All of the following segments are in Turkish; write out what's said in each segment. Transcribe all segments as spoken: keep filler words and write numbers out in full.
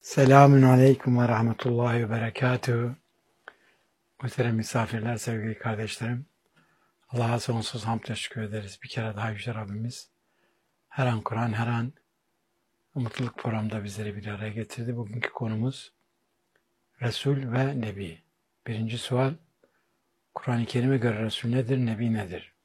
Selamün aleyküm ve rahmetullahi ve berekatühü. Muhterem misafirler, sevgili kardeşlerim. Allah'a sonsuz hamd ve şükür ederiz. Bir kere daha Yüce Rabbimiz her an Kur'an, her an mutluluk programda bizleri bir araya getirdi. Bugünkü konumuz Resul ve Nebi. Birinci sual, Kur'an-ı Kerim'e göre Resul nedir, Nebi nedir?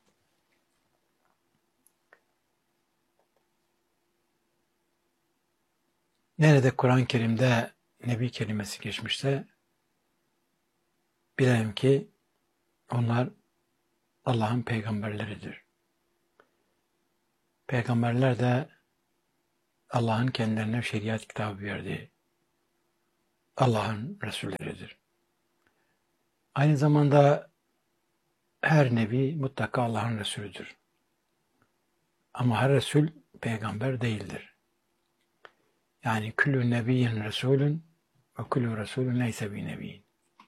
Nerede Kur'an-ı Kerim'de Nebi kelimesi geçmişse bilelim ki onlar Allah'ın peygamberleridir. Peygamberler de Allah'ın kendilerine şeriat kitabı verdiği Allah'ın Resulleridir. Aynı zamanda her nebi mutlaka Allah'ın Resulüdür. Ama her Resul peygamber değildir. Yani küllü nebiyyin Resulün ve küllü Resulün neyse bi nebiyyin.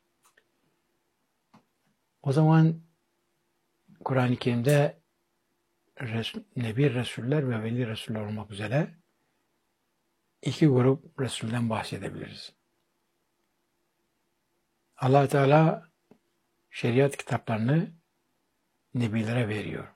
O zaman Kur'an-ı Kerim'de Resul, Nebi Resuller ve Veli Resuller olmak üzere iki grup Resul'den bahsedebiliriz. Allah Teala şeriat kitaplarını Nebilere veriyor.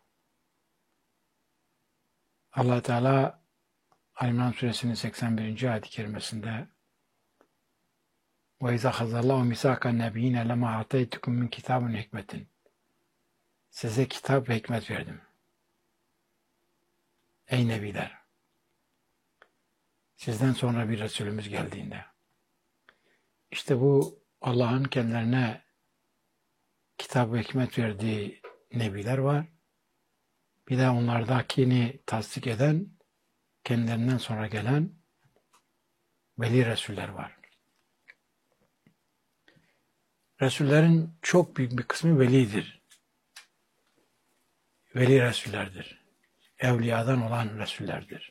Allah Teala Ali-İmran Suresinin seksen birinci ayet-i kerimesinde وَاِذَا خَذَ اللّٰهُ مِسَاقَ النَّبِيِّينَ لَمَا اَعْطَيْتُكُمْ مِنْ كِتَابٍ hikmetin. Size kitap ve hikmet verdim. Ey Nebiler! Sizden sonra bir Resulümüz geldiğinde. İşte bu Allah'ın kendilerine kitap ve hikmet verdiği Nebiler var. Bir de onlardakini tasdik eden, kendilerinden sonra gelen Veli Resuller var. Resullerin çok büyük bir kısmı velidir. Veli Resullerdir. Evliyadan olan Resullerdir.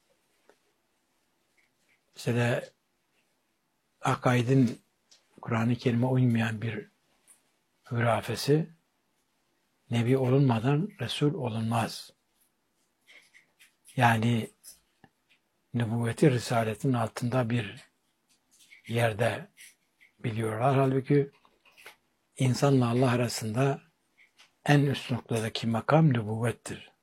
Mesela akaidin Kur'an-ı Kerim'e uymayan bir hürafesi, Nebi olunmadan Resul olunmaz. Yani nübüvveti risaletin altında bir yerde biliyorlar. Halbuki insanla Allah arasında en üst noktadaki makam nübüvvettir.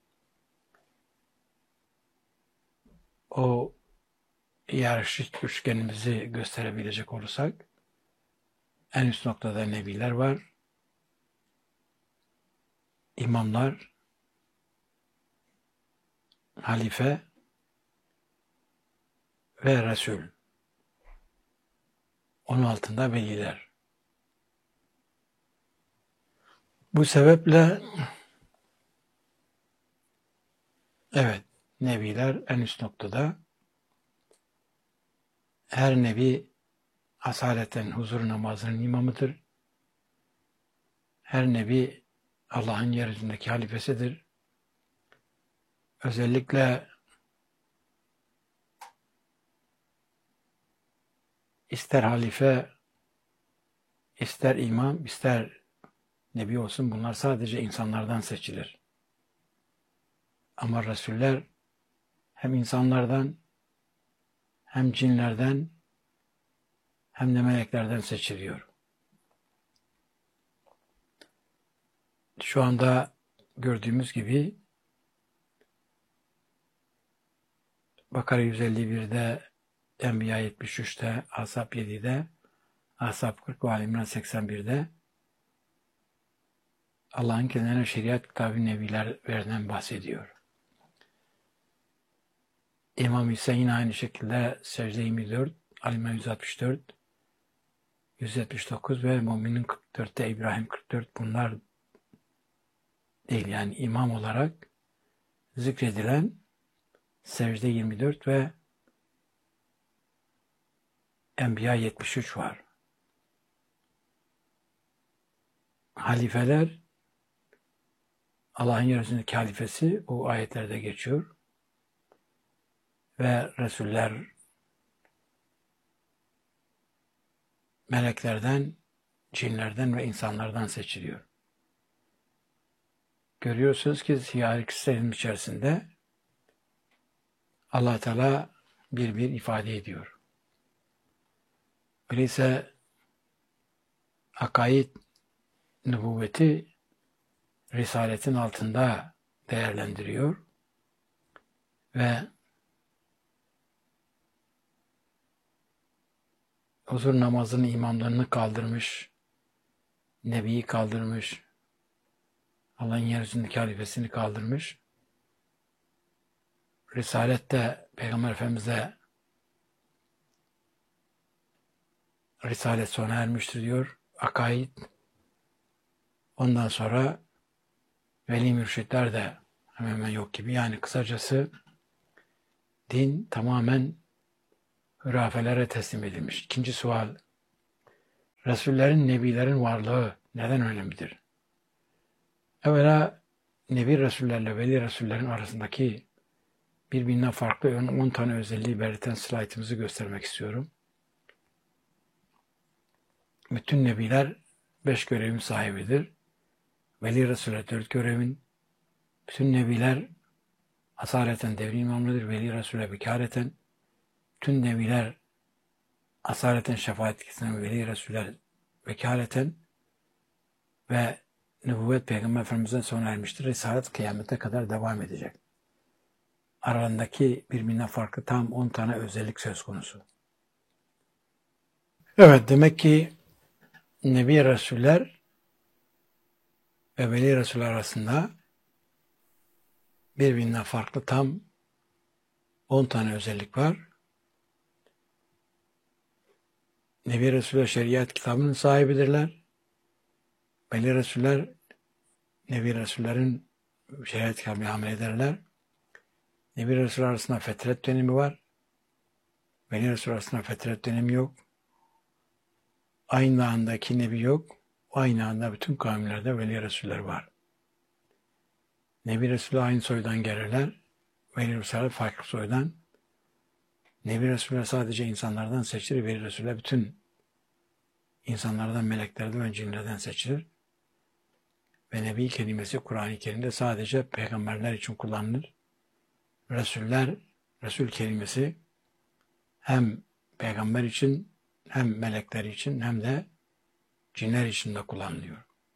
O yarışık üçgenimizi gösterebilecek olursak en üst noktada nebiler var, imamlar, halife ve Resul. Onun altında veliler. Bu sebeple evet, nebiler en üst noktada. Her nebi asaleten huzur namazının imamıdır. Her nebi Allah'ın yeryüzündeki halifesidir. Özellikle ister halife, ister imam, ister nebi olsun, bunlar sadece insanlardan seçilir. Ama Resuller hem insanlardan, hem cinlerden, hem de meleklerden seçiliyor. Şu anda gördüğümüz gibi Bakara yüz elli birde, Enbiya yetmiş üçte, Ahzab yedide, Ahzab kırk ve Ali-İmran seksen birde Allah'ın kendilerine şeriat kitabı nebiler verden bahsediyor. İmam Hüseyin aynı şekilde Secde yirmi dört, Ali-İmran yüz altmış dört, yüz yetmiş dokuz ve Mü'minin kırk dörtte, İbrahim kırk dört, bunlar değil. Yani imam olarak zikredilen Secde yirmi dört ve Enbiya yetmiş üç var. Halifeler, Allah'ın yeryüzündeki halifesi bu ayetlerde geçiyor. Ve Resuller meleklerden, cinlerden ve insanlardan seçiliyor. Görüyorsunuz ki siyer-i Küsey'nin içerisinde Allah Teala bir bir ifade ediyor. Öyleyse akaid nübüvveti risaletin altında değerlendiriyor ve huzur namazının imamlarını kaldırmış, Nebi'yi kaldırmış, Allah'ın yeryüzündeki halifesini kaldırmış. Risalette Peygamber Efendimiz'e Risalet sona ermiştir diyor. Akaid. Ondan sonra veli mürşitler de hemen hemen yok gibi. Yani kısacası din tamamen hurafelere teslim edilmiş. İkinci sual. Resullerin, nebilerin varlığı neden önemlidir? Evvela nebi Resullerle veli Resullerin arasındaki birbirinden farklı on tane özelliği belirten slaytımızı göstermek istiyorum. Bütün nebiler beş görevin sahibidir. Veli Resuller dört görevin. Bütün nebiler asaleten devri imamlıdır. Veli Resuller bekareten. Bütün nebiler asaleten şefaat etkisinden veli Resuller vekaleten ve nübüvvet Peygamber Efendimiz'den sona ermiştir. Risalet kıyamete kadar devam edecek. Aralarındaki birbirinden farklı tam on tane özellik söz konusu. Evet, demek ki Nebi Resuller ve Veli Resuller arasında birbirinden farklı tam on tane özellik var. Nebi Resuller şeriat kitabının sahibidirler. Veli Resuller Nebi Resullerin şeriat kitabını amel ederler. Nebi Resuller arasında fetret dönemi var. Veli Resuller arasında fetret dönemi yok. Aynı andaki Nebi yok. Aynı anda bütün kavimlerde Veli Resuller var. Nebi Resuller aynı soydan gelirler. Veli Resuller farklı soydan. Nebi Resuller sadece insanlardan seçilir. Veli Resuller bütün insanlardan, meleklerden ve cinlerden seçilir. Ve Nebi kelimesi Kur'an-ı Kerim'de sadece peygamberler için kullanılır. Resuller, Resul kelimesi hem peygamber için, hem melekler için, hem de cinler için de kullanılıyor.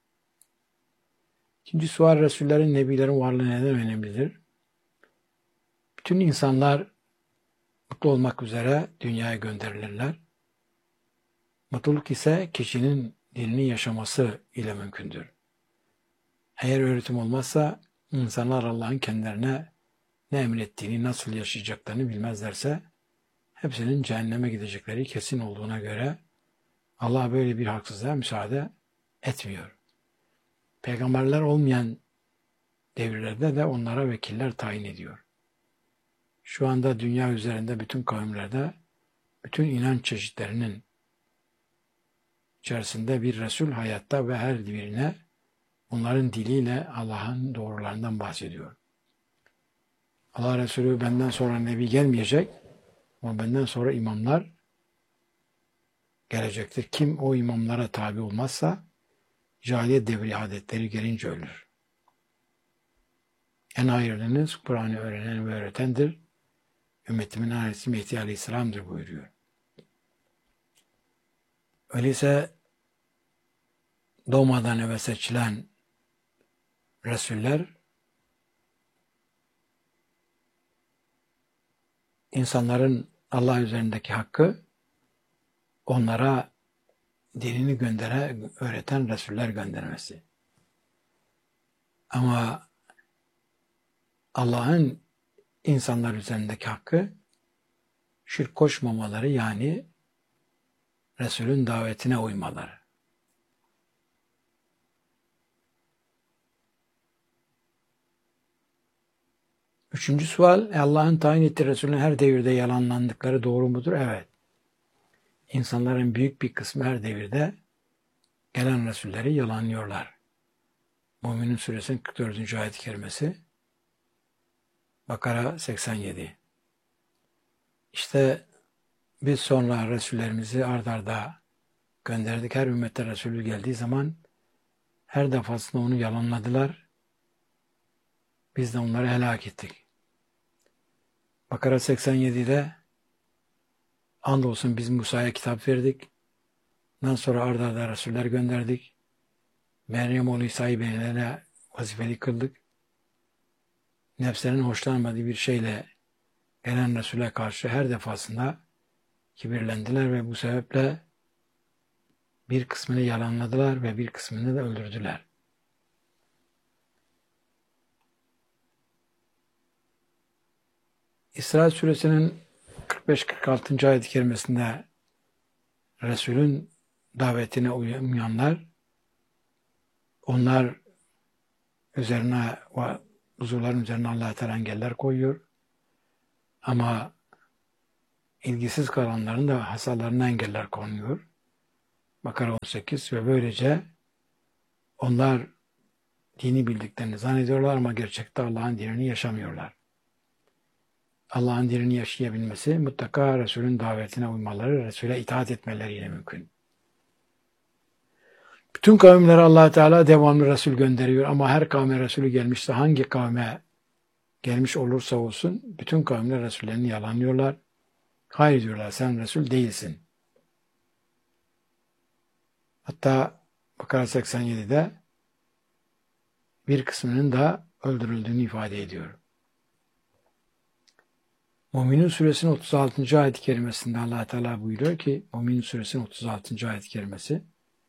İkinci sual, Resullerin, Nebilerin varlığı neden önemlidir? Bütün insanlar mutlu olmak üzere dünyaya gönderilirler. Mutluluk ise kişinin dinini yaşaması ile mümkündür. Eğer öğretim olmazsa insanlar Allah'ın kendilerine ne emrettiğini, nasıl yaşayacaklarını bilmezlerse hepsinin cehenneme gidecekleri kesin olduğuna göre Allah böyle bir haksızlığa müsaade etmiyor. Peygamberler olmayan devirlerde de onlara vekiller tayin ediyor. Şu anda dünya üzerinde bütün kavimlerde, bütün inanç çeşitlerinin içerisinde bir Resul hayatta ve her birine onların diliyle Allah'ın doğrularından bahsediyor. Allah Resulü benden sonra Nebi gelmeyecek ama benden sonra imamlar gelecektir. Kim o imamlara tabi olmazsa cahiliye devri adetleri gelince ölür. En hayırlınız Kur'an'ı öğrenen ve öğretendir. Ümmetimin annesi Mehdi Aleyhisselam'dır buyuruyor. Öyleyse doğmadan evvel seçilen Resuller insanların Allah üzerindeki hakkı onlara dinini göndere, öğreten Resuller göndermesi. Ama Allah'ın insanlar üzerindeki hakkı şirk koşmamaları, yani Resulün davetine uymaları. Üçüncü sual, Allah'ın tayin ettiği Resulün her devirde yalanlandıkları doğru mudur? Evet. İnsanların büyük bir kısmı her devirde gelen Resulleri yalanlıyorlar. Mü'minin Suresinin kırk dördüncü ayet-i kerimesi, Bakara seksen yedi. İşte biz sonra Resullerimizi ard arda gönderdik. Her ümmette Resulü geldiği zaman her defasında onu yalanladılar. Biz de onları helak ettik. Bakara seksen yedi'de andolsun biz Musa'ya kitap verdik. Ondan sonra arda arda Resuller gönderdik. Meryem oğlu İsa'yı beylerine vazifeli kıldık. Nefslerinin hoşlanmadığı bir şeyle gelen Resul'e karşı her defasında kibirlendiler ve bu sebeple bir kısmını yalanladılar ve bir kısmını da öldürdüler. İsra suresinin kırk beş kırk altıncı ayet-i kerimesinde Resul'ün davetine uymayanlar, onlar üzerine ve huzurların üzerine Allah-u Teala engeller koyuyor. Ama ilgisiz kalanların da hasalarına engeller konuyor. Bakara on sekiz ve böylece onlar dini bildiklerini zannediyorlar ama gerçekte Allah'ın dinini yaşamıyorlar. Allah'ın dinini yaşayabilmesi mutlaka Resul'ün davetine uymaları, Resul'e itaat etmeleriyle mümkün. Bütün kavimlere Allah Teala devamlı Resul gönderiyor ama her kavme Resulü gelmişse hangi kavme gelmiş olursa olsun bütün kavimler Resullerini yalanlıyorlar. Hayır diyorlar, sen Resul değilsin. Hatta Bakara seksen yedide bir kısmının da öldürüldüğünü ifade ediyor. Mü'minun suresinin otuz altıncı ayet-i kerimesinde Allah Teala buyuruyor ki, Mü'minun suresinin otuz altıncı ayet-i kerimesi,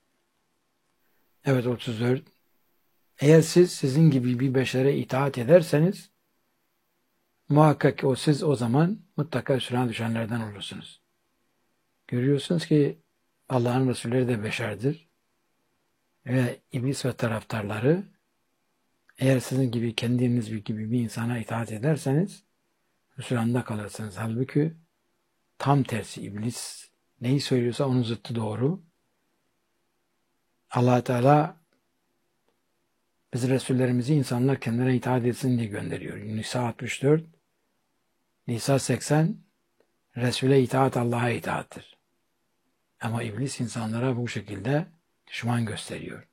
evet otuz dört, eğer siz sizin gibi bir beşere itaat ederseniz muhakkak ki o siz o zaman mutlaka hüsrana düşenlerden olursunuz. Görüyorsunuz ki Allah'ın Resulleri de beşerdir ve iblis ve taraftarları eğer sizin gibi kendiniz gibi bir insana itaat ederseniz hüsranda kalırsınız. Halbuki tam tersi, iblis neyi söylüyorsa onun zıttı doğru. Allah Teala biz Resullerimizi insanlar kendine itaat etsin diye gönderiyor. Nisa altmış dört, Nisa seksen, Resul'e itaat Allah'a itaattir. Ama iblis insanlara bu şekilde düşman gösteriyor.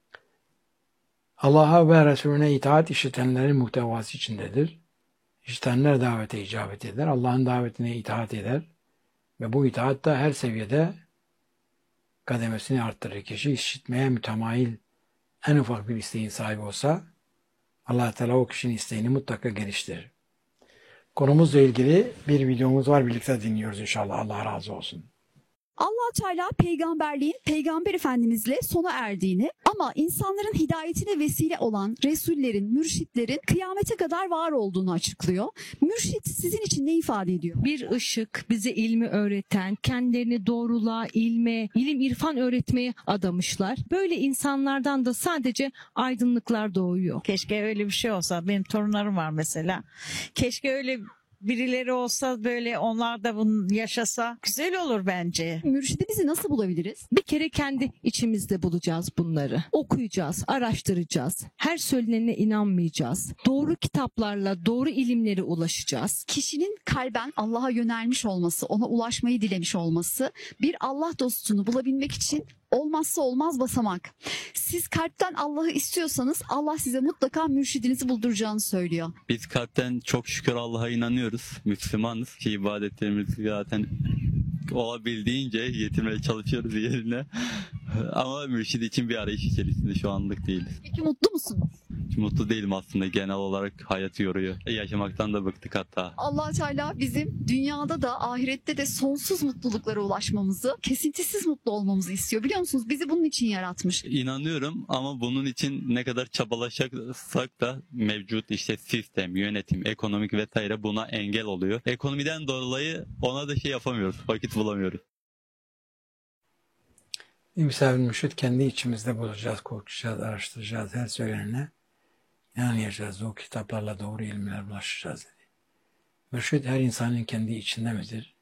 Allah'a ve Resulüne itaat işitenlerin muhtevası içindedir. İşitenler davete icabet eder, Allah'ın davetine itaat eder ve bu itaat da her seviyede kademesini arttırır. Kişi işitmeye mütemayil en ufak bir isteğin sahibi olsa Allah Teala o kişinin isteğini mutlaka geliştirir. Konumuzla ilgili bir videomuz var, birlikte dinliyoruz inşallah. Allah razı olsun. Allah Teala peygamberliğin Peygamber Efendimizle sona erdiğini ama insanların hidayetine vesile olan Resullerin, mürşitlerin kıyamete kadar var olduğunu açıklıyor. Mürşit sizin için ne ifade ediyor? Bir ışık, bize ilmi öğreten, kendilerini doğruluğa, ilme, ilim irfan öğretmeye adamışlar. Böyle insanlardan da sadece aydınlıklar doğuyor. Keşke öyle bir şey olsa. Benim torunlarım var mesela. Keşke öyle birileri olsa, böyle onlar da bunu yaşasa güzel olur bence. Mürşidi bizi nasıl bulabiliriz? Bir kere kendi içimizde bulacağız bunları. Okuyacağız, araştıracağız. Her söylenene inanmayacağız. Doğru kitaplarla doğru ilimlere ulaşacağız. Kişinin kalben Allah'a yönelmiş olması, ona ulaşmayı dilemiş olması bir Allah dostunu bulabilmek için olmazsa olmaz basamak. Siz kalpten Allah'ı istiyorsanız Allah size mutlaka mürşidinizi bulduracağını söylüyor. Biz kalpten çok şükür Allah'a inanıyoruz. Müslümanız ki ibadetlerimizi zaten olabildiğince yetirmeye çalışıyoruz yerine. Ama mürşid için bir arayış içerisinde şu anlık değiliz. Peki mutlu musunuz? Hiç mutlu değilim aslında, genel olarak hayat yoruyor. Yaşamaktan da bıktık hatta. Allah Teala bizim dünyada da ahirette de sonsuz mutluluklara ulaşmamızı, kesintisiz mutlu olmamızı istiyor. Biliyor musunuz? Bizi bunun için yaratmış. İnanıyorum ama bunun için ne kadar çabalaşsak da mevcut işte sistem, yönetim, ekonomik vesaire buna engel oluyor. Ekonomiden dolayı ona da şey yapamıyoruz, vakit bulamıyoruz. İmsal mürşid kendi içimizde bulacağız, korkacağız, araştıracağız, her söylenene inanacağız. O kitaplarla doğru ilimler ulaşacağız dedi. Mürşid her insanın kendi içinde midir?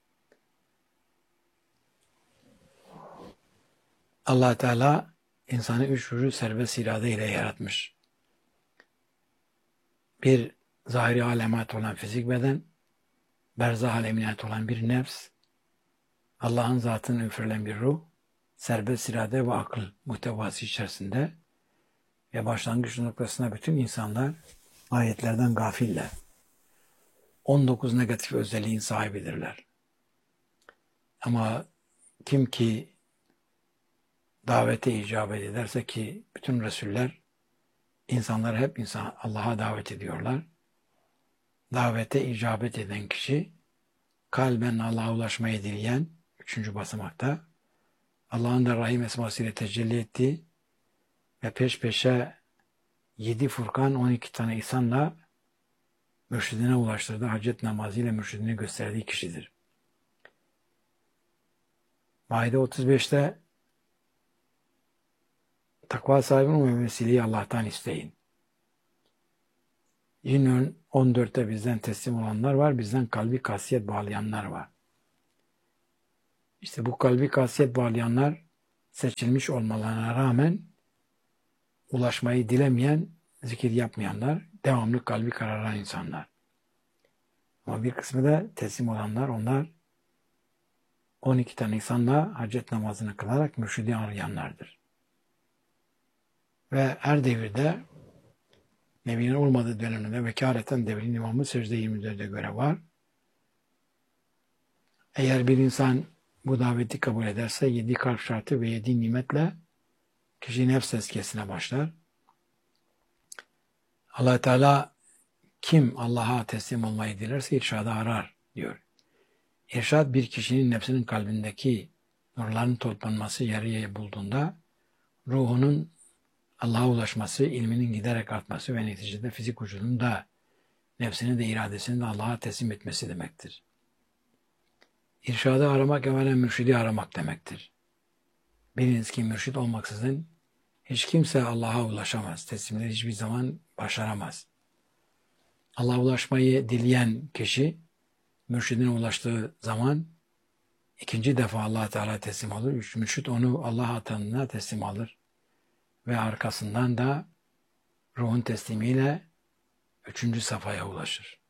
Allah Teala insanı üç ucu serbest irade ile yaratmış. Bir zahiri alemat olan fizik beden, berzah alemine ait olan bir nefs, Allah'ın zatını üfürülen bir ruh, serbest irade ve akıl muhtevası içerisinde ve başlangıç noktasında bütün insanlar ayetlerden gafiller. on dokuz negatif özelliğin sahibidirler. Ama kim ki davete icabet ederse, ki bütün Resuller insanlar hep insan Allah'a davet ediyorlar. Davete icabet eden kişi kalben Allah'a ulaşmayı dileyen üçüncü basamakta Allah'ın da Rahim esmasıyla tecelli ettiği ve peş peşe yedi Furkan on iki tane insanla mürşidine ulaştırdığı hacet namazıyla mürşidini gösterdiği kişidir. Maide otuz beşte takva sahibi olma vesileyi Allah'tan isteyin. Yine on dörtte bizden teslim olanlar var, bizden kalbi kasiyet bağlayanlar var. İşte bu kalbi kasiyet bağlayanlar seçilmiş olmalarına rağmen ulaşmayı dilemeyen, zikir yapmayanlar, devamlı kalbi kararan insanlar. Ama bir kısmı da teslim olanlar, onlar on iki tane insanla hacet namazını kılarak mürşidi arayanlardır. Ve her devirde Nebi'nin olmadığı döneminde vekaleten devrin imamı secde yirmi dörde göre var. Eğer bir insan bu daveti kabul ederse yedi kalp şartı ve yedi nimetle kişi nefs tezkiyesine başlar. Allah Teala kim Allah'a teslim olmayı dilerse irşadı arar diyor. İrşad bir kişinin nefsinin kalbindeki nurların toplanması yarıya bulduğunda ruhunun Allah'a ulaşması, ilminin giderek artması ve neticede fizik vücudunun da nefsini de iradesini de Allah'a teslim etmesi demektir. İrşadı aramak evvela mürşidi aramak demektir. Biliniz ki mürşid olmaksızın hiç kimse Allah'a ulaşamaz. Teslimleri hiçbir zaman başaramaz. Allah'a ulaşmayı dileyen kişi mürşidine ulaştığı zaman ikinci defa Allah Teala teslim olur. Üç, mürşid onu Allah atanına teslim alır. Ve arkasından da ruhun teslimiyle üçüncü safhaya ulaşır.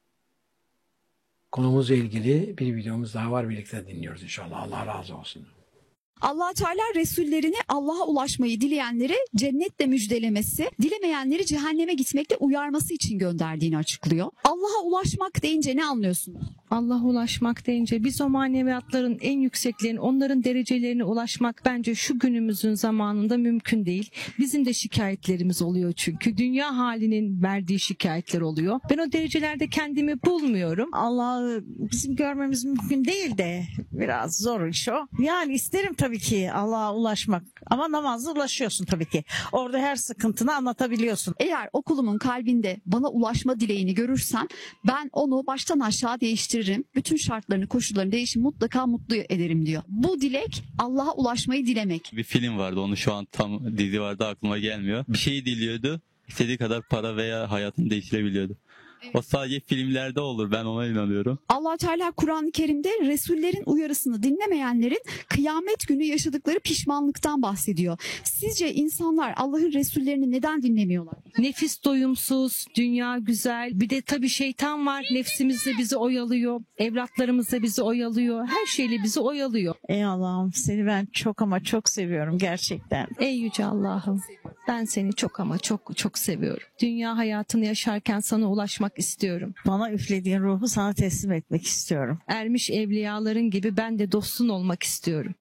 Konumuzla ilgili bir videomuz daha var. Birlikte dinliyoruz inşallah. Allah razı olsun. Allah Teala Resullerini Allah'a ulaşmayı dileyenleri cennetle müjdelemesi, dilemeyenleri cehenneme gitmekle uyarması için gönderdiğini açıklıyor. Allah'a ulaşmak deyince ne anlıyorsunuz? Allah'a ulaşmak deyince biz o maneviyatların en yükseklerine, onların derecelerine ulaşmak bence şu günümüzün zamanında mümkün değil. Bizim de şikayetlerimiz oluyor çünkü. Dünya halinin verdiği şikayetler oluyor. Ben o derecelerde kendimi bulmuyorum. Allah'ı bizim görmemiz mümkün değil de biraz zor iş o. Yani isterim tabii ki Allah'a ulaşmak ama namazla ulaşıyorsun tabii ki. Orada her sıkıntını anlatabiliyorsun. Eğer okulumun kalbinde bana ulaşma dileğini görürsem ben onu baştan aşağı değiştiririm. Bütün şartlarını, koşullarını değişim mutlaka mutlu ederim diyor. Bu dilek Allah'a ulaşmayı dilemek. Bir film vardı, onu şu an tam dizi vardı aklıma gelmiyor. Bir şeyi diliyordu, istediği kadar para veya hayatını değiştirebiliyordu. Evet. O sadece filmlerde olur, ben ona inanıyorum. Allah Teala Kur'an-ı Kerim'de Resullerin uyarısını dinlemeyenlerin kıyamet günü yaşadıkları pişmanlıktan bahsediyor. Sizce insanlar Allah'ın Resullerini neden dinlemiyorlar? Nefis doyumsuz, dünya güzel. Bir de tabii şeytan var. Nefsimizle bizi oyalıyor. Evlatlarımızla bizi oyalıyor. Her şeyle bizi oyalıyor. Ey Allah'ım, seni ben çok ama çok seviyorum gerçekten. Ey yüce Allah'ım, ben seni çok ama çok çok seviyorum. Dünya hayatını yaşarken sana ulaşmak istiyorum. Bana üflediğin ruhu sana teslim etmek istiyorum. Ermiş evliyaların gibi ben de dostun olmak istiyorum.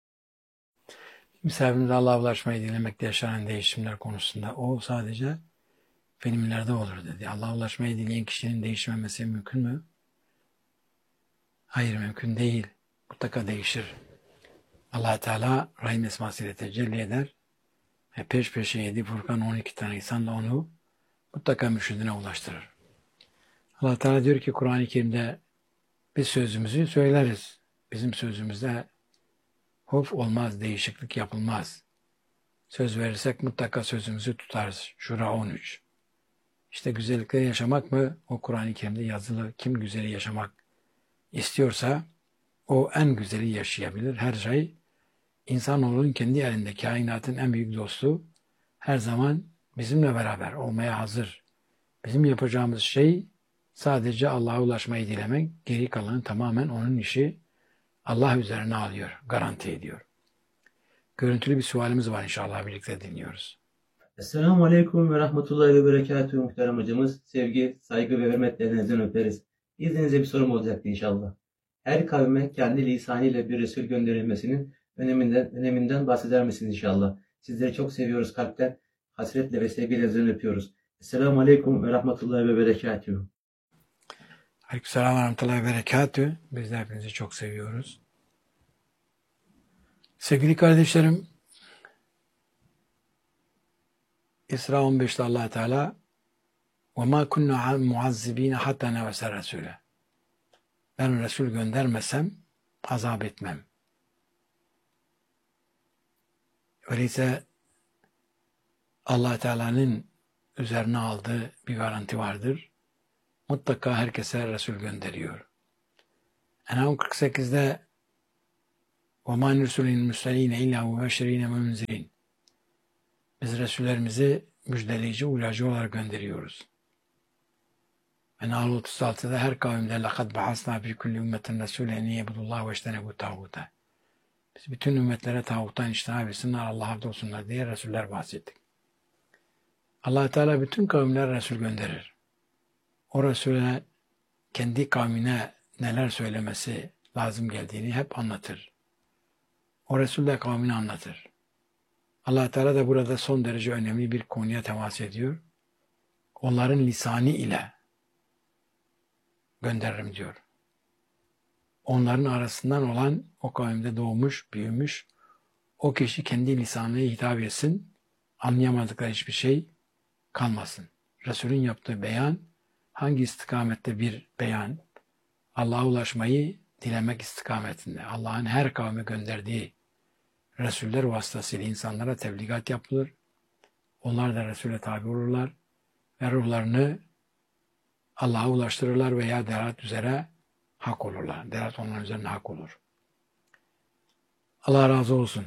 Misafirimize Allah'a ulaşmayı dilemekte yaşanan değişimler konusunda o sadece filmlerde olur dedi. Allah'a ulaşmayı dileyen kişinin değişmemesi mümkün mü? Hayır, mümkün değil. Mutlaka değişir. Allah Teala Rahim esmasıyla tecelli eder ve peş peşe yedi Furkan on iki tane insanla onu mutlaka mürşidine ulaştırır. Allah Teala diyor ki Kur'an-ı Kerim'de biz sözümüzü söyleriz. Bizim sözümüzde hof olmaz, değişiklik yapılmaz. Söz verirsek mutlaka sözümüzü tutarız. Şura on üç. İşte güzellikleri yaşamak mı? O Kur'an-ı Kerim'de yazılı. Kim güzeli yaşamak istiyorsa o en güzeli yaşayabilir. Her şey insanoğlunun kendi elinde, kainatın en büyük dostu her zaman bizimle beraber olmaya hazır. Bizim yapacağımız şey sadece Allah'a ulaşmayı dilemek, geri kalanı tamamen onun işi. Allah üzerine alıyor, garanti ediyor. Görüntülü bir sualimiz var inşallah, birlikte dinliyoruz. Esselamu Aleyküm ve Rahmetullahi ve Berekatuhu muhterem hocamız. Sevgi, saygı ve hürmetlerinizden öperiz. İzninizle bir sorum olacaktı inşallah. Her kavme kendi lisanıyla bir Resul gönderilmesinin öneminden, öneminden bahseder misiniz inşallah? Sizleri çok seviyoruz kalpten. Hasretle ve sevgiyle ellerinizden öpüyoruz. Esselamu Aleyküm ve Rahmetullahi ve Berekatuhu. Aleykümselam ve rahmetullahi ve berekatühü. Biz de hepinizi çok seviyoruz. Sevgili kardeşlerim, İsra on beşte Allah Teala وَمَا كُنَّا مُعَذِّب۪ينَ حَتَّى نَوَسَ رَسُولَ Ben Resul göndermesem azap etmem. Öyleyse Allah Teala'nın üzerine aldığı bir garanti vardır. Mutlaka herkese Resul gönderiyor. En'am kırk sekizde وَمَا نُرْسُلِ الْمُسْلَيْنَ اِلَّا مُبَشِّر۪ينَ وَمُنْزِر۪ينَ Biz Resullerimizi müjdeleyici, uyarıcı olarak gönderiyoruz. En'al otuz altıda her kavimde لَقَدْ بَحَسْنَا فِي كُلِّ اُمَّةٍ رَسُولًا اَنْ يَعْبُدُوا اللّٰهَ وَاجْتَنِبُوا الطَّاغُوتَ Biz bütün ümmetlere tağuttan içtinab etsinler, Allah'a abd olsunlar diye Resuller bahsettik. Allah Teala bütün kavimlere Resul gönderir. O Resul'e kendi kavmine neler söylemesi lazım geldiğini hep anlatır. O Resul de kavmini anlatır. Allah Teala da burada son derece önemli bir konuya temas ediyor. Onların lisanı ile gönderirim diyor. Onların arasından olan o kavimde doğmuş, büyümüş, o kişi kendi lisanıyla hitap etsin, anlayamadıkları hiçbir şey kalmasın. Resulün yaptığı beyan, hangi istikamette bir beyan? Allah'a ulaşmayı dilemek istikametinde. Allah'ın her kavme gönderdiği Resuller vasıtasıyla insanlara tebligat yapılır. Onlar da Resul'e tabi olurlar ve ruhlarını Allah'a ulaştırırlar veya derat üzere hak olurlar. Derat onların üzerine hak olur. Allah razı olsun.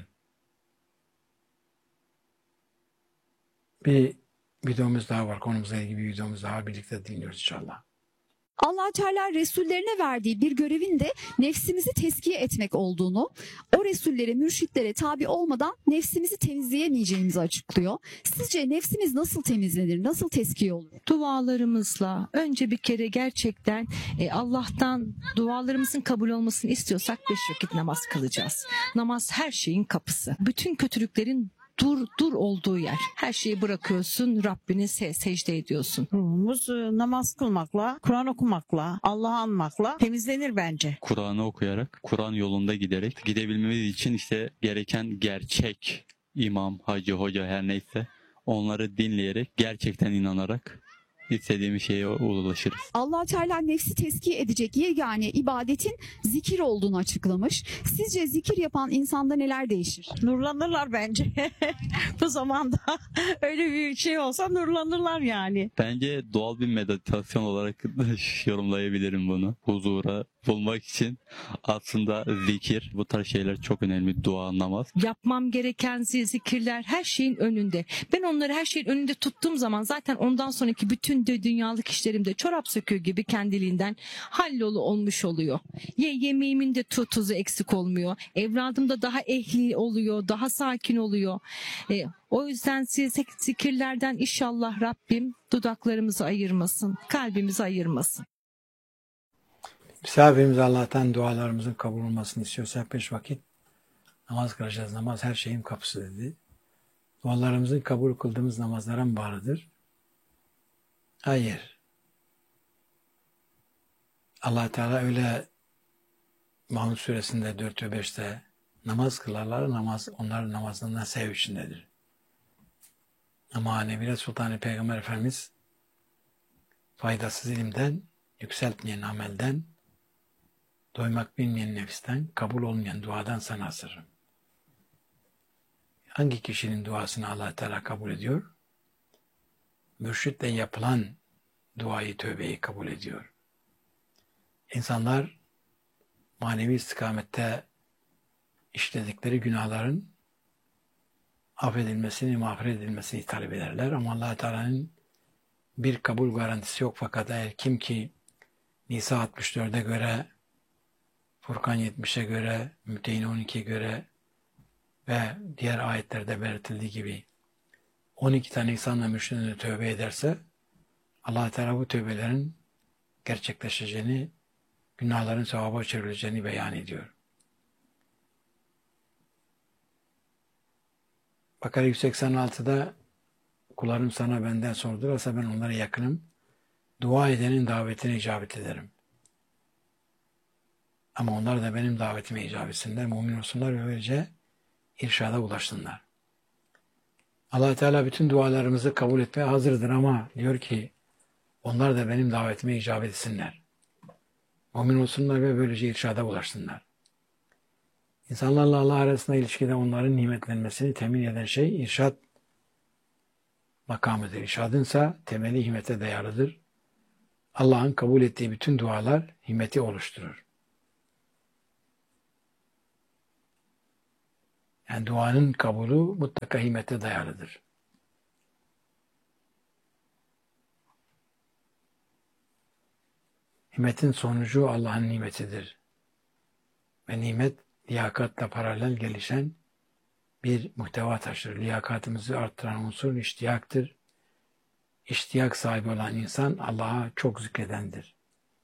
Bir videomuz daha var. Konumuzla ilgili bir videomuz daha var. Birlikte dinliyoruz inşallah. Allah Teala Resullerine verdiği bir görevin de nefsimizi tezkiye etmek olduğunu, o Resullere, mürşitlere tabi olmadan nefsimizi temizleyemeyeceğimizi açıklıyor. Sizce nefsimiz nasıl temizlenir, nasıl tezkiye olur? Dualarımızla önce bir kere gerçekten e, Allah'tan dualarımızın kabul olmasını istiyorsak beş vakit namaz kılacağız. Namaz her şeyin kapısı. Bütün kötülüklerin dur dur olduğu yer. Her şeyi bırakıyorsun, Rabbine se secde ediyorsun. Ruhumuz e, namaz kılmakla, Kur'an okumakla, Allah'ı anmakla temizlenir bence. Kur'an'ı okuyarak, Kur'an yolunda giderek, gidebilmemiz için işte gereken gerçek imam, hacı, hoca her neyse onları dinleyerek, gerçekten inanarak istediğimiz şeye ulaşırız. Allah Teala nefsi tezkiye edecek yegane ibadetin zikir olduğunu açıklamış. Sizce zikir yapan insanda neler değişir? Nurlanırlar bence. Bu zamanda öyle bir şey olsa nurlanırlar yani. Bence doğal bir meditasyon olarak yorumlayabilirim bunu. Huzura bulmak için aslında zikir, bu tarz şeyler çok önemli. Dua, namaz. Yapmam gereken zikirler her şeyin önünde. Ben onları her şeyin önünde tuttuğum zaman zaten ondan sonraki bütün de dünyalık işlerim de çorap söküğü gibi kendiliğinden hallolu olmuş oluyor. Ye yemeğimin de tu tuzu eksik olmuyor. Evladım da daha ehli oluyor, daha sakin oluyor. E, o yüzden siz zikirlerden inşallah Rabbim dudaklarımızı ayırmasın, kalbimizi ayırmasın. Misafirimiz Allah'tan dualarımızın kabul olmasını istiyorsa beş vakit namaz kılacağız. Namaz her şeyin kapısı dedi. Dualarımızın kabul kıldığımız namazlara mı bağlıdır? Hayır. Allah Teala öyle Maun suresinde dört ve beşte namaz kılarlar, namaz onların namazlarından sev içindedir. Ama Nebile Sultanı Peygamber Efendimiz faydasız ilimden, yükseltmeyen amelden, doymak bilmeyen nefisten, kabul olmayan duadan sana sırrım. Hangi kişinin duasını Allah Teala kabul ediyor? Mürşitle yapılan duayı, tövbeyi kabul ediyor. İnsanlar manevi istikamette işledikleri günahların affedilmesini, mağfiret edilmesini talep ederler. Ama Allah Teala'nın bir kabul garantisi yok. Fakat eğer kim ki Nisa altmış dörde göre, Furkan yetmişe göre, Müteyne on ikiye göre ve diğer ayetlerde belirtildiği gibi on iki tane insanla mürşidine tövbe ederse Allah Teala bu tövbelerin gerçekleşeceğini, günahların sevaba çevrileceğini beyan ediyor. Bakara yüz seksen altıda kullarım sana benden sordurarsa ben onlara yakınım. Dua edenin davetine icabet ederim. Ama onlar da benim davetime icabet etsinler, mümin olsunlar ve böylece irşada ulaşsınlar. Allah Teala bütün dualarımızı kabul etmeye hazırdır ama diyor ki onlar da benim davetime icabet etsinler. Mümin olsunlar ve böylece irşada ulaşsınlar. İnsanlarla Allah arasında ilişkide onların nimetlenmesini temin eden şey irşad makamıdır. İrşadınsa temeli himmete dayalıdır. Allah'ın kabul ettiği bütün dualar himmeti oluşturur. Yani duanın kabulü mutlaka himmete dayalıdır. Himmetin sonucu Allah'ın nimetidir. Ve nimet liyakatla paralel gelişen bir muhteva taşır. Liyakatımızı arttıran unsur iştiyaktır. İştiyak sahibi olan insan Allah'a çok zikredendir.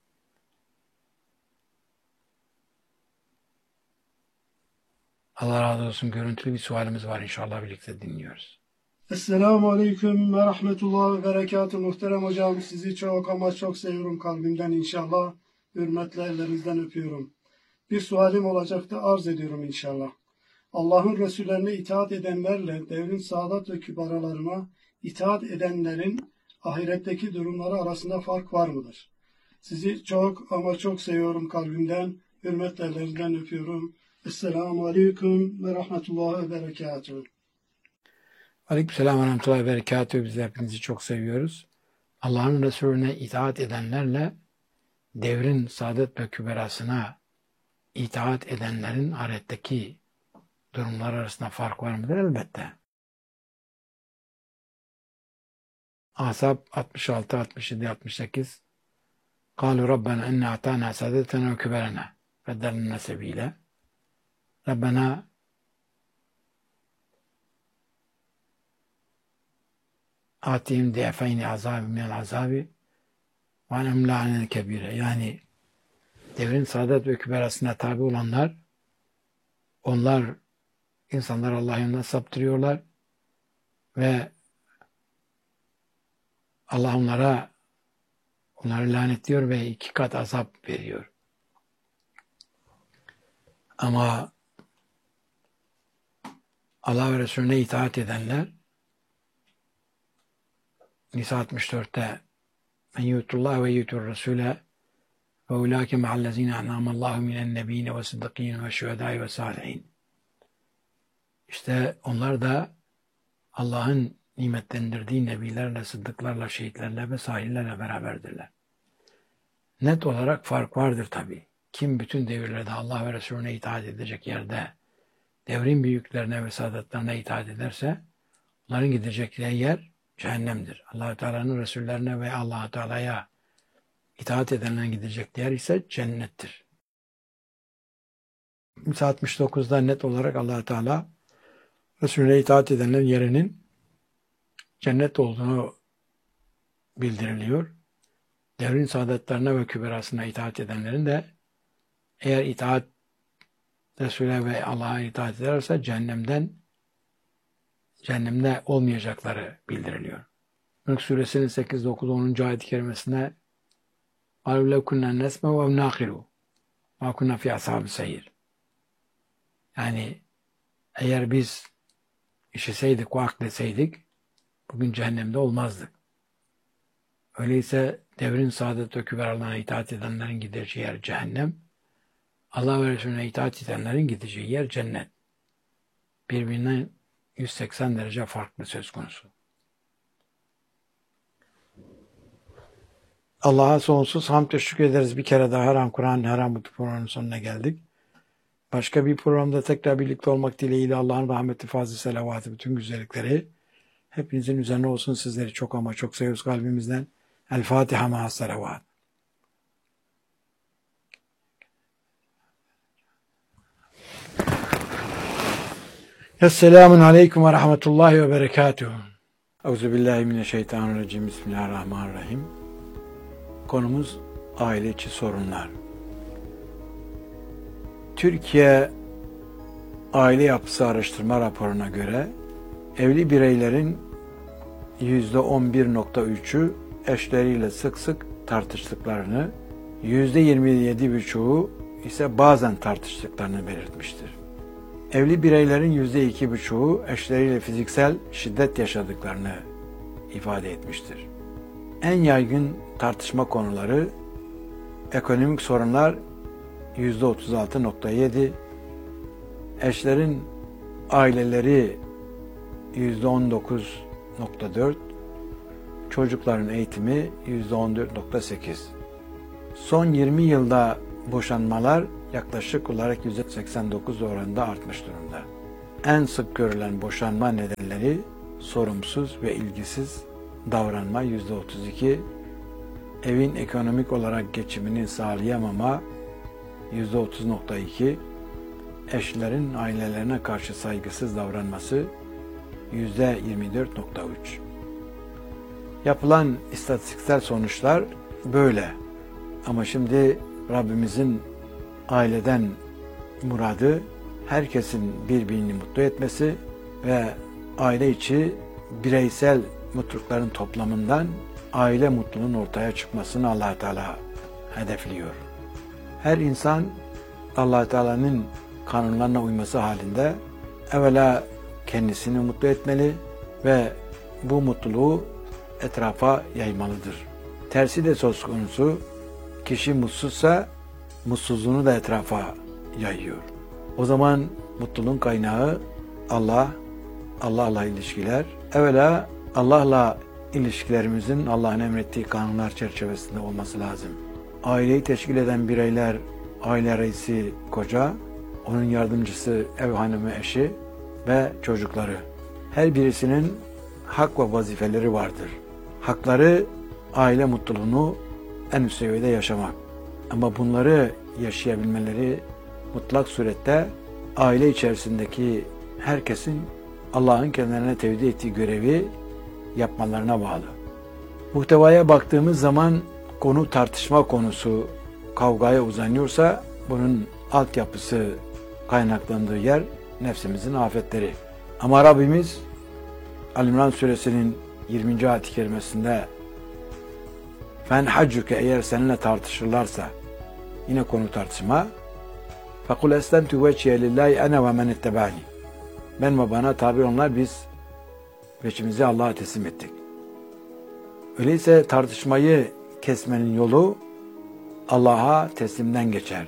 Allah razı olsun. Görüntülü bir sualimiz var. İnşallah birlikte dinliyoruz. Esselamu Aleyküm ve Rahmetullah ve Berekatuhu. Muhterem hocam, sizi çok ama çok seviyorum kalbimden inşallah. Hürmetle ellerinizden öpüyorum. Bir sualim olacaktı, arz ediyorum inşallah. Allah'ın Resullerine itaat edenlerle devrin saadat ve kübaralarına itaat edenlerin ahiretteki durumları arasında fark var mıdır? Sizi çok ama çok seviyorum kalbimden. Hürmetle ellerinizden öpüyorum. Esselamu Aleyküm ve Rahmetullah ve Berekatuhu. Aleykümselam ve rahmetullahi ve berekatuhu. Biz hepinizi çok seviyoruz. Allah'ın Resulüne itaat edenlerle devrin saadet ve küberasına itaat edenlerin ahiretteki durumlar arasında fark var mıdır? Elbette. Ahzab altmış altı, altmış yedi, altmış sekiz قالوا ربنا إن أعطانا سادتنا وكبرنا فدلنا سبيلا ربنا آتهم ضعفين عذاب من العذاب وعنهم لعنة كبيرة. Yani devrin saadet ve küberasına tabi olanlar, onlar insanlar Allah yolundan saptırıyorlar ve Allah onlara onları lanetliyor ve iki kat azap veriyor. Ama Allah ve Resulüne itaat edenler Nisa altmış dörtte men yutullah ve yutur Resul'e ve ulâke ma'allezîne en'âmallâhu minen nebîne ve sıddıkîne ve şühedâi ve sâlihin. İşte onlar da Allah'ın nimetlendirdiği nebilerle, sıddıklarla, şehitlerle ve salihlerle beraberdirler. Net olarak fark vardır tabi. Kim bütün devirlerde Allah ve Resulüne itaat edecek yerde devrin büyüklerine ve saadetlerine itaat ederse onların gidecekleri yer cehennemdir. Allah-u Teala'nın Resullerine ve Allah-u Teala'ya itaat edenlerin gidecek yer ise cennettir. Nisa altmış dokuzda net olarak Allah-u Teala Resulüne itaat edenlerin yerinin cennet olduğunu bildiriliyor. Devrin saadetlerine ve küberasına itaat edenlerin de eğer itaat Resul'e ve Allah'a itaat ederse cehennemden cehennemde olmayacakları bildiriliyor. Mülk Suresinin sekiz, dokuz, onuncu ayet-i kerimesinde قَالُوا لَوْ كُنَّا نَسْمَعُ وَاَوْ نَاقِلُوا مَا كُنَّا فِي أَصْحَابِ السَّعِيرِ. Yani eğer biz işitseydik, o akletseydik bugün cehennemde olmazdık. Öyleyse devrin saadet ve küberalarına itaat edenlerin gideceği yer cehennem, Allah ve Resulüne itaat edenlerin gideceği yer cennet. Birbirinden yüz seksen derece farklı söz konusu. Allah'a sonsuz hamd ve şükür ederiz. Bir kere daha Haram Kur'an, Haram Mutlu programının sonuna geldik. Başka bir programda tekrar birlikte olmak dileğiyle Allah'ın rahmeti, fazlı, selavatı, bütün güzellikleri hepinizin üzerine olsun. Sizleri çok ama çok seviyoruz kalbimizden. El Fatiha ma'as selavat. Esselamun aleyküm ve rahmetullahi ve berekatuhu. Euzubillahimineşşeytanirracim. Bismillahirrahmanirrahim. Konumuz aile içi sorunlar. Türkiye Aile Yapısı Araştırma raporuna göre Evli bireylerin yüzde on bir nokta üçü eşleriyle sık sık tartıştıklarını, yüzde yirmi yedi buçuğu ise bazen tartıştıklarını belirtmiştir. Evli bireylerin yüzde iki buçuğu eşleriyle fiziksel şiddet yaşadıklarını ifade etmiştir. En yaygın tartışma konuları ekonomik sorunlar yüzde otuz altı nokta yedi, eşlerin aileleri yüzde on dokuz nokta dört, çocukların eğitimi yüzde on dört nokta sekiz. Son yirmi yılda boşanmalar yaklaşık olarak yüzde seksen dokuz oranında artmış durumda. En sık görülen boşanma nedenleri sorumsuz ve ilgisiz davranma yüzde otuz iki, evin ekonomik olarak geçimini sağlayamama yüzde otuz nokta iki, eşlerin ailelerine karşı saygısız davranması yüzde yirmi dört nokta üç. Yapılan istatistiksel sonuçlar böyle. Ama şimdi Rabbimizin aileden muradı herkesin birbirini mutlu etmesi ve aile içi bireysel mutlulukların toplamından aile mutluluğunun ortaya çıkmasını Allah Teala hedefliyor. Her insan Allah Teala'nın kanunlarına uyması halinde evvela kendisini mutlu etmeli ve bu mutluluğu etrafa yaymalıdır. Tersi de söz konusu, kişi mutsuzsa mutsuzluğunu da etrafa yayıyor. O zaman mutluluğun kaynağı Allah, Allah'la ilişkiler. Evvela Allah'la ilişkilerimizin Allah'ın emrettiği kanunlar çerçevesinde olması lazım. Aileyi teşkil eden bireyler, aile reisi koca, onun yardımcısı ev hanımı eşi ve çocukları. Her birisinin hak ve vazifeleri vardır. Hakları aile mutluluğunu en üst seviyede yaşamak. Ama bunları yaşayabilmeleri mutlak surette aile içerisindeki herkesin Allah'ın kendilerine tevdi ettiği görevi yapmalarına bağlı. Muhtevaya baktığımız zaman konu tartışma konusu kavgaya uzanıyorsa bunun altyapısı kaynaklandığı yer nefsimizin afetleri. Ama Rabbimiz Al-İmran suresinin yirminci ayet-i kerimesinde fen haccuke, eğer seninle tartışırlarsa, yine konu tartışma, fekul eslemtu vecihe lillahi ene ve men ettebani, ben ve bana tabi onlar, biz veçimizi Allah'a teslim ettik. Öyleyse tartışmayı kesmenin yolu Allah'a teslimden geçer.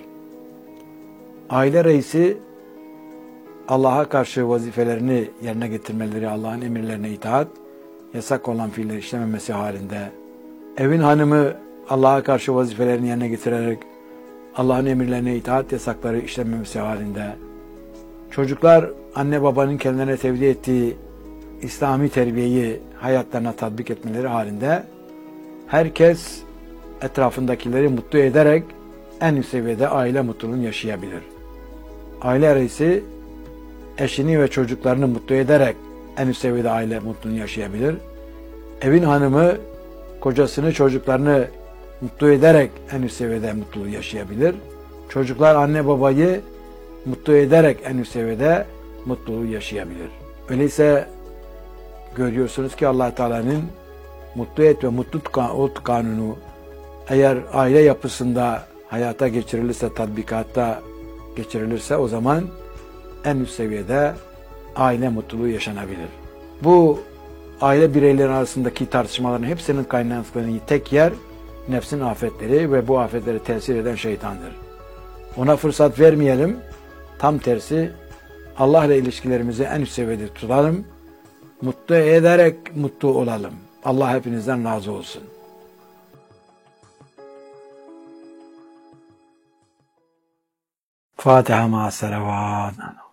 Aile reisi Allah'a karşı vazifelerini yerine getirmeleri, Allah'ın emirlerine itaat, yasak olan fiilleri işlememesi halinde, evin hanımı Allah'a karşı vazifelerini yerine getirerek Allah'ın emirlerine itaat, yasakları işlememesi halinde, çocuklar anne babanın kendilerine tevdi ettiği İslami terbiyeyi hayatlarına tatbik etmeleri halinde herkes etrafındakileri mutlu ederek en üst seviyede aile mutluluğunu yaşayabilir. Aile reisi eşini ve çocuklarını mutlu ederek en üst seviyede aile mutluluğunu yaşayabilir. Evin hanımı kocasını, çocuklarını mutlu ederek en üst seviyede mutluluğu yaşayabilir. Çocuklar anne babayı mutlu ederek en üst seviyede mutluluğu yaşayabilir. Öyleyse görüyorsunuz ki Allah Teala'nın mutlu et ve mutlu ol kanunu eğer aile yapısında hayata geçirilirse, tatbikatta geçirilirse, o zaman en üst seviyede aile mutluluğu yaşanabilir. Bu aile bireyleri arasındaki tartışmaların hepsinin kaynaklandığı tek yer nefsin afetleri ve bu afetleri tesir eden şeytandır. Ona fırsat vermeyelim. Tam tersi Allah ile ilişkilerimizi en üst seviyede tutalım. Mutlu ederek mutlu olalım. Allah hepinizden razı olsun. Fatiha ma salavat.